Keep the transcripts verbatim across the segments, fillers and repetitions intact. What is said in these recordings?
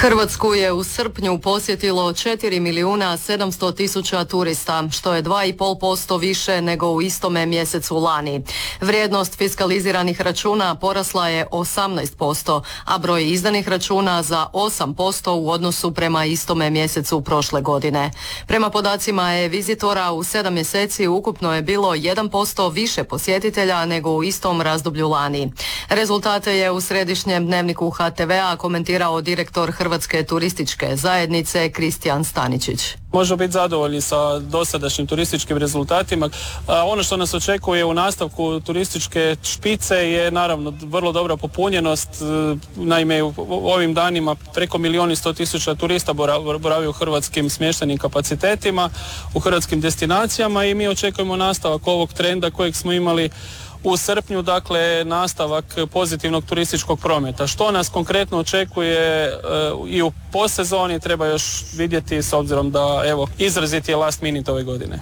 Hrvatsku je u srpnju posjetilo četiri milijuna sedamsto tisuća turista, što je dva zarez pet posto više nego u istome mjesecu lani. Vrijednost fiskaliziranih računa porasla je osamnaest posto, a broj izdanih računa za osam posto u odnosu prema istome mjesecu prošle godine. Prema podacima e-vizitora u sedam mjeseci ukupno je bilo jedan posto više posjetitelja nego u istom razdoblju lani. Rezultate je u središnjem dnevniku ha te vea komentirao direktor Hrvatske turističke zajednice Kristijan Staničić. Možemo biti zadovoljni sa dosadašnjim turističkim rezultatima. A ono što nas očekuje u nastavku turističke špice je naravno vrlo dobra popunjenost. Naime, u ovim danima preko milijun i sto tisuća turista boravi u hrvatskim smještajnim kapacitetima, u hrvatskim destinacijama i mi očekujemo nastavak ovog trenda kojeg smo imali u srpnju, dakle nastavak pozitivnog turističkog prometa. Što nas konkretno očekuje uh, i u postsezoni treba još vidjeti s obzirom da evo izraziti je last minute ove godine.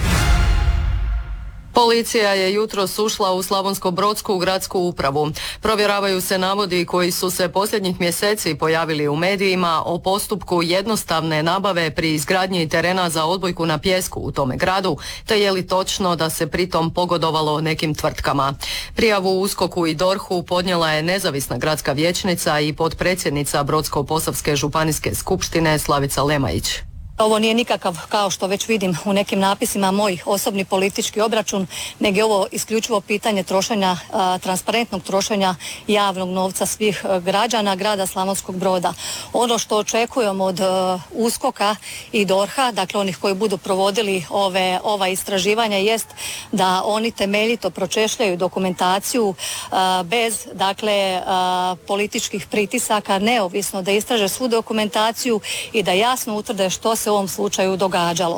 Policija je jutros ušla u Slavonsko-brodsku gradsku upravu. Provjeravaju se navodi koji su se posljednjih mjeseci pojavili u medijima o postupku jednostavne nabave pri izgradnji terena za odbojku na pijesku u tome gradu, te je li točno da se pritom pogodovalo nekim tvrtkama. Prijavu uskoku i dorhu podnijela je nezavisna gradska vijećnica i potpredsjednica Brodsko-posavske županijske skupštine Slavica Lemajić. Ovo nije nikakav, kao što već vidim u nekim napisima, moj osobni politički obračun, nego je ovo isključivo pitanje trošenja, a, transparentnog trošenja javnog novca svih a, građana grada Slavonskog Broda. Ono što očekujemo od a, uskoka i dorha, dakle onih koji budu provodili ove, ova istraživanja, jest da oni temeljito pročešljaju dokumentaciju a, bez dakle a, političkih pritisaka, neovisno da istraže svu dokumentaciju i da jasno utvrde što se u ovom slučaju događalo.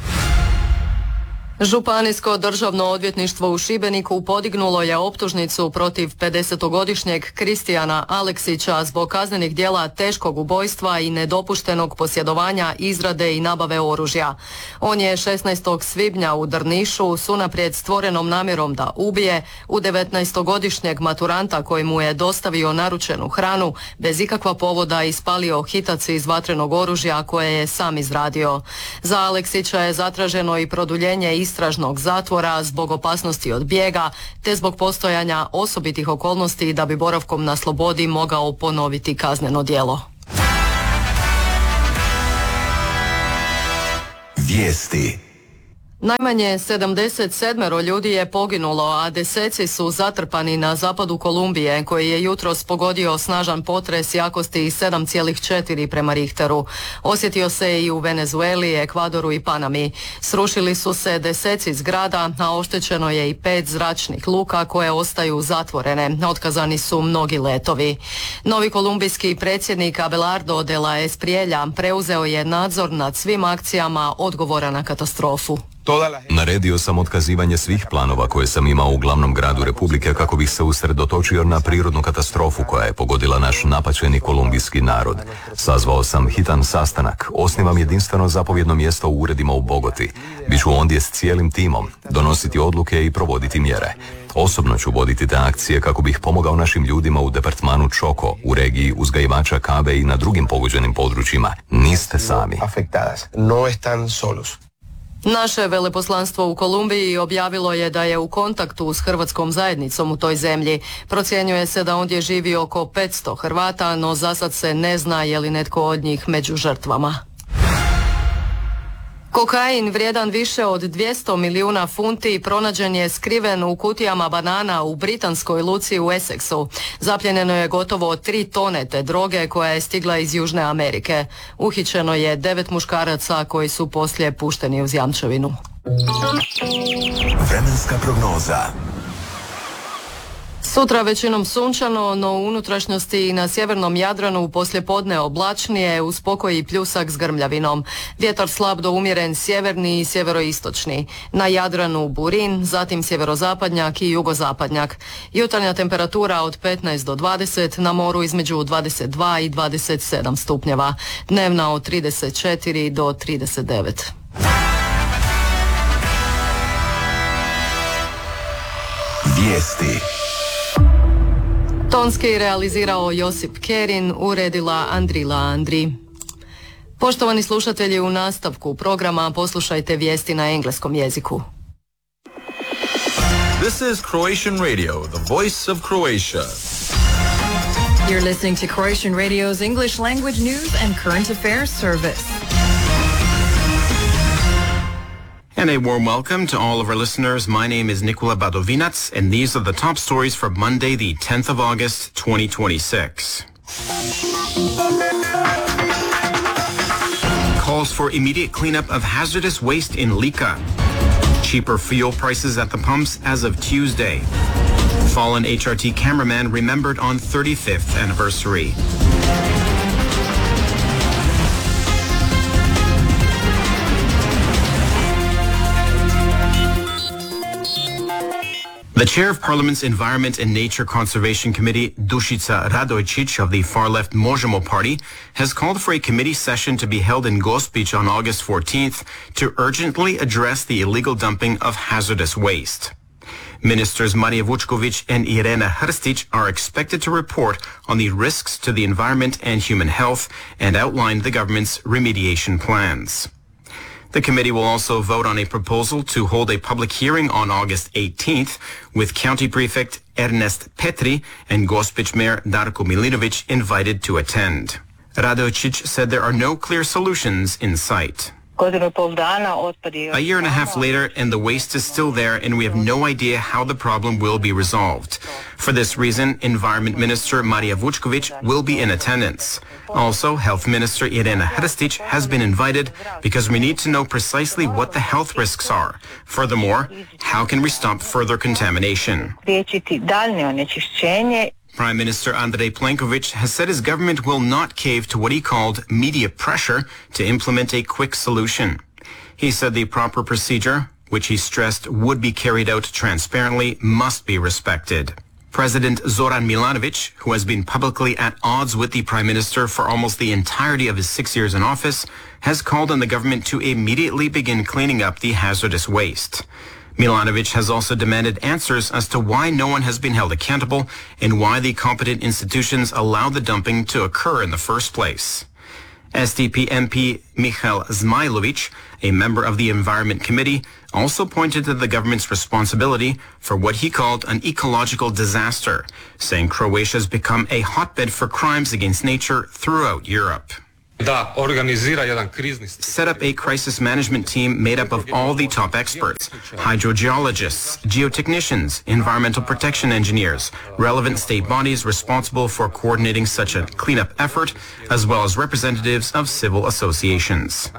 Županijsko državno odvjetništvo u Šibeniku podignulo je optužnicu protiv pedesetogodišnjeg Kristijana Aleksića zbog kaznenih djela teškog ubojstva i nedopuštenog posjedovanja, izrade i nabave oružja. On je šesnaestog svibnja u Drnišu s unaprijed stvorenom namjerom da ubije u devetnaestogodišnjeg maturanta koji mu je dostavio naručenu hranu bez ikakva povoda ispalio hitac iz vatrenog oružja koje je sam izradio. Za Aleksića je zatraženo i produljenje istražnog zatvora zbog opasnosti od bijega te zbog postojanja osobitih okolnosti da bi boravkom na slobodi mogao ponoviti kazneno djelo. Vijesti. Najmanje sedamdeset sedam ljudi je poginulo, a deseci su zatrpani na zapadu Kolumbije, koji je jutros pogodio snažan potres jakosti sedam zarez četiri prema Richteru. Osjetio se i u Venezueli, Ekvadoru i Panami. Srušili su se deseci zgrada, a oštećeno je i pet zračnih luka koje ostaju zatvorene. Otkazani su mnogi letovi. Novi kolumbijski predsjednik Abelardo de la Espriella preuzeo je nadzor nad svim akcijama odgovora na katastrofu. Naredio sam otkazivanje svih planova koje sam imao u glavnom gradu Republike kako bih se usredotočio na prirodnu katastrofu koja je pogodila naš napaćeni kolumbijski narod. Sazvao sam hitan sastanak, osnivam jedinstveno zapovjedno mjesto u uredima u Bogoti. Biću ondje s cijelim timom, donositi odluke i provoditi mjere. Osobno ću voditi te akcije kako bih pomogao našim ljudima u departmanu Čoko, u regiji uzgajivača kave i na drugim pogođenim područjima. Niste sami. Naše veleposlanstvo u Kolumbiji objavilo je da je u kontaktu s hrvatskom zajednicom u toj zemlji. Procjenjuje se da ondje živi oko petsto Hrvata, no zasad se ne zna je li netko od njih među žrtvama. Kokain vrijedan više od dvjesto milijuna funti pronađen je skriven u kutijama banana u britanskoj luci u Essexu. Zapljenjeno je gotovo tri tone te droge koja je stigla iz Južne Amerike. Uhićeno je devet muškaraca koji su poslije pušteni uz jamčevinu. Vremenska prognoza. Sutra većinom sunčano, no u unutrašnjosti i na sjevernom Jadranu poslijepodne oblačnije uz pokoj i pljusak s grmljavinom. Vjetar slab do umjeren sjeverni i sjeveroistočni. Na Jadranu burin, zatim sjeverozapadnjak i jugozapadnjak. Jutarnja temperatura od petnaest do dvadeset, na moru između dvadeset dva i dvadeset sedam stupnjeva. Dnevna od trideset četiri do trideset devet. Vijesti. To Tonski realizirao Josip Kerin, uredila Andrila Andri. Poštovani slušatelji, u nastavku programa poslušajte vijesti na engleskom jeziku. This is Croatian Radio, the voice of Croatia. You're listening to Croatian Radio's English language news and current affairs service. And a warm welcome to all of our listeners. My name is Nikola Badovinac, and these are the top stories for Monday, the tenth of August, twenty twenty-six. Calls for immediate cleanup of hazardous waste in Lika. Cheaper fuel prices at the pumps as of Tuesday. Fallen H R T cameraman remembered on thirty-fifth anniversary. The chair of Parliament's Environment and Nature Conservation Committee, Dušica Radojčić of the far-left Možemo party, has called for a committee session to be held in Gospić on August fourteenth to urgently address the illegal dumping of hazardous waste. Ministers Marija Vučković and Irena Hrstić are expected to report on the risks to the environment and human health and outline the government's remediation plans. The committee will also vote on a proposal to hold a public hearing on August eighteenth with County Prefect Ernest Petri and Gospić Mayor Darko Milinović invited to attend. Radojčić said there are no clear solutions in sight. A year and a half later, and the waste is still there, and we have no idea how the problem will be resolved. For this reason, Environment Minister Marija Vučković will be in attendance. Also, Health Minister Irena Hrstić has been invited because we need to know precisely what the health risks are. Furthermore, how can we stop further contamination? Prime Minister Andrej Plenković has said his government will not cave to what he called media pressure to implement a quick solution. He said the proper procedure, which he stressed would be carried out transparently, must be respected. President Zoran Milanović, who has been publicly at odds with the Prime Minister for almost the entirety of his six years in office, has called on the government to immediately begin cleaning up the hazardous waste. Milanović has also demanded answers as to why no one has been held accountable and why the competent institutions allowed the dumping to occur in the first place. S D P M P Mihail Zmailović, a member of the Environment Committee, also pointed to the government's responsibility for what he called an ecological disaster, saying Croatia has become a hotbed for crimes against nature throughout Europe. Set up a crisis management team made up of all the top experts, hydrogeologists, geotechnicians, environmental protection engineers, relevant state bodies responsible for coordinating such a cleanup effort, as well as representatives of civil associations.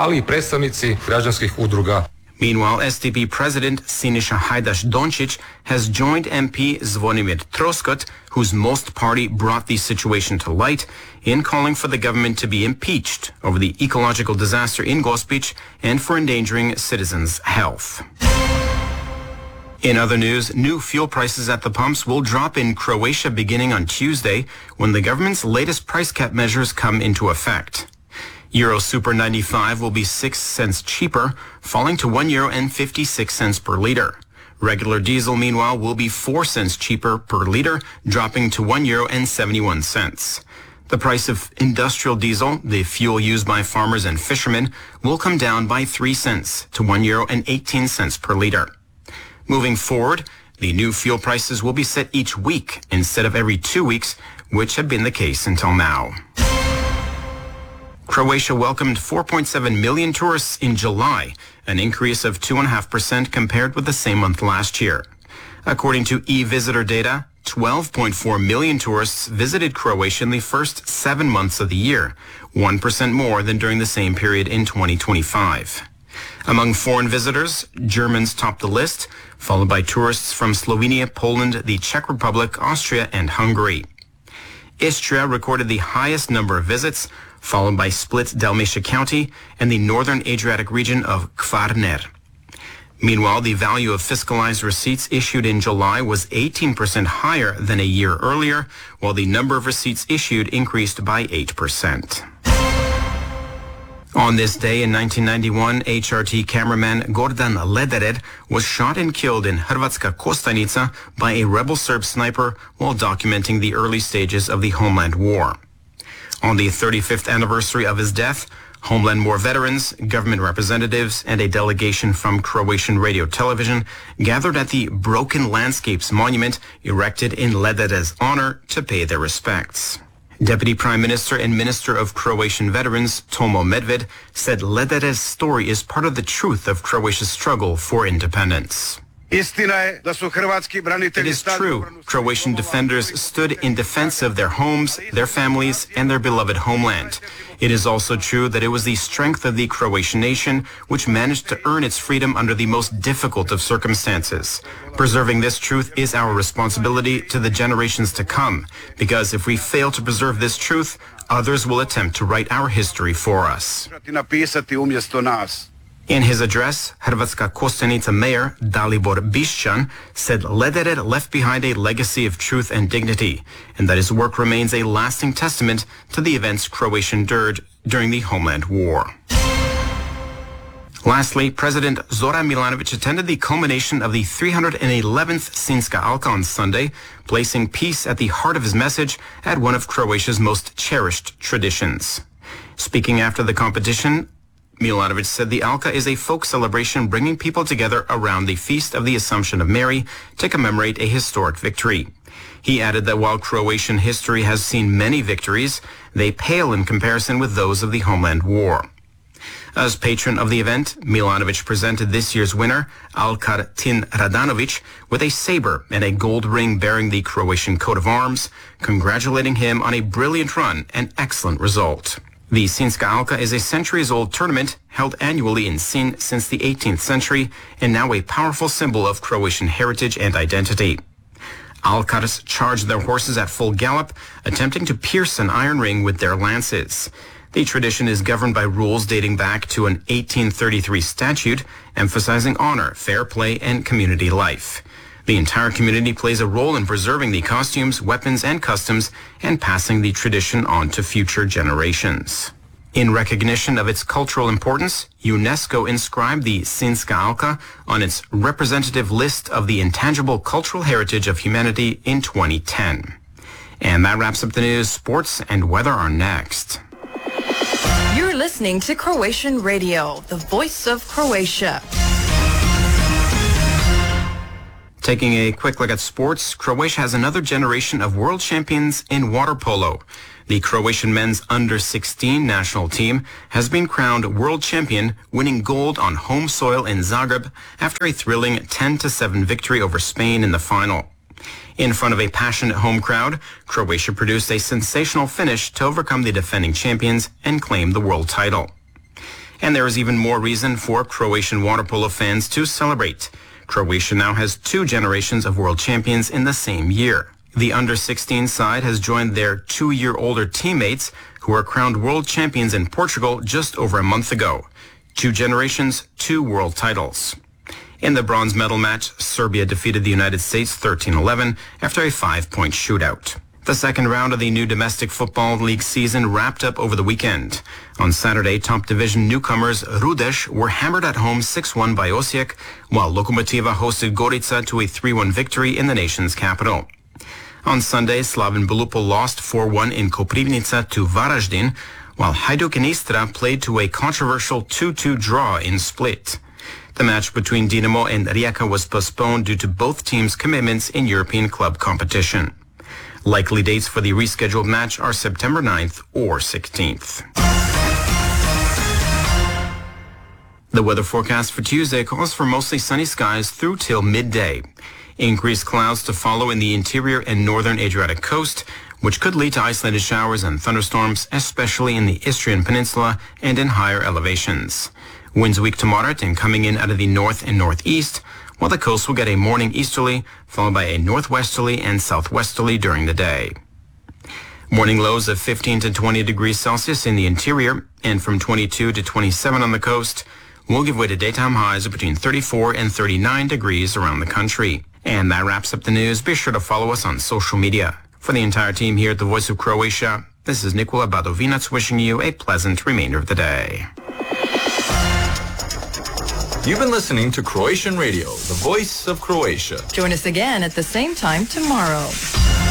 Meanwhile, S D P President Siniša Hajdaš-Dončić has joined M P Zvonimir Troskot, whose Most party brought the situation to light, in calling for the government to be impeached over the ecological disaster in Gospić and for endangering citizens' health. In other news, new fuel prices at the pumps will drop in Croatia beginning on Tuesday when the government's latest price cap measures come into effect. Euro Super ninety-five will be six cents cheaper, falling to one euro and fifty-six cents per liter. Regular diesel, meanwhile, will be four cents cheaper per liter, dropping to one euro and seventy-one cents. The price of industrial diesel, the fuel used by farmers and fishermen, will come down by three cents to one euro and eighteen cents per liter. Moving forward, the new fuel prices will be set each week instead of every two weeks, which had been the case until now. Croatia welcomed four point seven million tourists in July, an increase of two point five percent compared with the same month last year. According to e-visitor data, twelve point four million tourists visited Croatia in the first seven months of the year, one percent more than during the same period in twenty twenty-five. Among foreign visitors, Germans topped the list, followed by tourists from Slovenia, Poland, the Czech Republic, Austria, and Hungary. Istria recorded the highest number of visits, followed by Split, Dalmatia County, and the northern Adriatic region of Kvarner. Meanwhile, the value of fiscalized receipts issued in July was eighteen percent higher than a year earlier, while the number of receipts issued increased by eight percent. On this day in nineteen ninety-one, H R T cameraman Gordan Lederer was shot and killed in Hrvatska Kostajnica by a rebel Serb sniper while documenting the early stages of the Homeland War. On the thirty-fifth anniversary of his death, Homeland War veterans, government representatives, and a delegation from Croatian radio television gathered at the Broken Landscapes Monument erected in Lederer's honor to pay their respects. Deputy Prime Minister and Minister of Croatian Veterans Tomo Medved said Lederer's story is part of the truth of Croatia's struggle for independence. It is true. Croatian defenders stood in defense of their homes, their families, and their beloved homeland. It is also true that it was the strength of the Croatian nation which managed to earn its freedom under the most difficult of circumstances. Preserving this truth is our responsibility to the generations to come, because if we fail to preserve this truth, others will attempt to write our history for us. In his address, Hrvatska Kostajnica Mayor Dalibor Bišćan said Lederer left behind a legacy of truth and dignity, and that his work remains a lasting testament to the events Croatia endured during the Homeland War. Lastly, President Zoran Milanovic attended the culmination of the three hundred eleventh Sinjska Alka on Sunday, placing peace at the heart of his message at one of Croatia's most cherished traditions. Speaking after the competition, Milanovic said the Alka is a folk celebration bringing people together around the Feast of the Assumption of Mary to commemorate a historic victory. He added that while Croatian history has seen many victories, they pale in comparison with those of the Homeland War. As patron of the event, Milanovic presented this year's winner, Alkar Tin Radanovic, with a saber and a gold ring bearing the Croatian coat of arms, congratulating him on a brilliant run and excellent result. The Sinjska Alka is a centuries-old tournament held annually in Sinj since the eighteenth century and now a powerful symbol of Croatian heritage and identity. Alkars charged their horses at full gallop, attempting to pierce an iron ring with their lances. The tradition is governed by rules dating back to an eighteen thirty-three statute emphasizing honor, fair play, and community life. The entire community plays a role in preserving the costumes, weapons, and customs and passing the tradition on to future generations. In recognition of its cultural importance, UNESCO inscribed the Sinjska Alka on its representative list of the intangible cultural heritage of humanity in twenty ten. And that wraps up the news. Sports and weather are next. You're listening to Croatian Radio, the voice of Croatia. Taking a quick look at sports, Croatia has another generation of world champions in water polo. The Croatian men's under sixteen national team has been crowned world champion, winning gold on home soil in Zagreb after a thrilling ten to seven victory over Spain in the final. In front of a passionate home crowd, Croatia produced a sensational finish to overcome the defending champions and claim the world title. And there is even more reason for Croatian water polo fans to celebrate. Croatia now has two generations of world champions in the same year. The under sixteen side has joined their two-year-older teammates who were crowned world champions in Portugal just over a month ago. Two generations, two world titles. In the bronze medal match, Serbia defeated the United States thirteen eleven after a five-point shootout. The second round of the new domestic football league season wrapped up over the weekend. On Saturday, top division newcomers Rudeš were hammered at home six one by Osijek, while Lokomotiva hosted Gorica to a three one victory in the nation's capital. On Sunday, Slaven Belupo lost four one in Koprivnica to Varaždin, while Hajduk and Istra played to a controversial two two draw in Split. The match between Dinamo and Rijeka was postponed due to both teams' commitments in European club competition. Likely dates for the rescheduled match are September ninth or sixteenth. The weather forecast for Tuesday calls for mostly sunny skies through till midday. Increased clouds to follow in the interior and northern Adriatic coast, which could lead to isolated showers and thunderstorms, especially in the Istrian Peninsula and in higher elevations. Winds weak to moderate and coming in out of the north and northeast, while the coast will get a morning easterly, followed by a northwesterly and southwesterly during the day. Morning lows of fifteen to twenty degrees Celsius in the interior and from twenty-two to twenty-seven on the coast will give way to daytime highs of between thirty-four and thirty-nine degrees around the country. And that wraps up the news. Be sure to follow us on social media. For the entire team here at the Voice of Croatia, This is Nikola Badovinac wishing you a pleasant remainder of the day. You've been listening to Croatian Radio, the voice of Croatia. Join us again at the same time tomorrow.